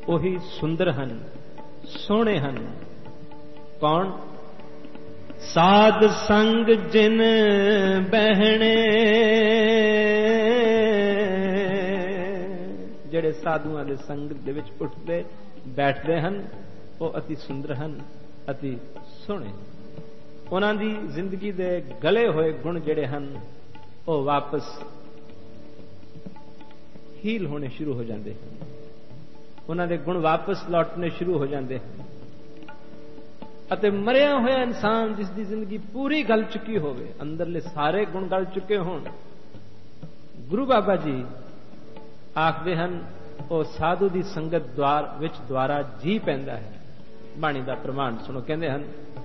ਉਹੀ ਸੁੰਦਰ ਹਨ, ਸੋਹਣੇ ਹਨ। ਕੌਣ? ਸਾਧ ਸੰਗ ਜਿਨ ਬਹਿਣੇ, ਜਿਹੜੇ ਸਾਧੂਆਂ ਦੇ ਸੰਗ ਦੇ ਵਿੱਚ ਉੱਠਦੇ ਬੈਠਦੇ ਹਨ, ਉਹ ਅਤੀ ਸੁੰਦਰ ਹਨ, ਅਤੀ ਸੋਹਣੇ। ਉਹਨਾਂ ਦੀ ਜ਼ਿੰਦਗੀ ਦੇ ਗਲੇ ਹੋਏ ਗੁਣ ਜਿਹੜੇ ਹਨ ਉਹ ਵਾਪਸ ਹੀਲ ਹੋਣੇ ਸ਼ੁਰੂ ਹੋ ਜਾਂਦੇ ਹਨ, ਉਹਨਾਂ ਦੇ ਗੁਣ ਵਾਪਸ ਲੌਟਣੇ ਸ਼ੁਰੂ ਹੋ ਜਾਂਦੇ ਹਨ। ਅਤੇ ਮਰਿਆ ਹੋਇਆ ਇਨਸਾਨ ਜਿਸ ਦੀ ਜ਼ਿੰਦਗੀ ਪੂਰੀ ਗਲ ਚੁੱਕੀ ਹੋਵੇ, ਅੰਦਰਲੇ ਸਾਰੇ ਗੁਣ ਗਲ ਚੁੱਕੇ ਹੋਣ, ਗੁਰੂ ਬਾਬਾ ਜੀ ਆਖਦੇ ਹਨ ਉਹ ਸਾਧੂ ਦੀ ਸੰਗਤ ਵਿੱਚ ਦੁਆਰਾ ਜੀ ਪੈਂਦਾ ਹੈ। ਬਾਣੀ ਦਾ ਪ੍ਰਮਾਣ ਸੁਣੋ। ਕਹਿੰਦੇ ਹਨ,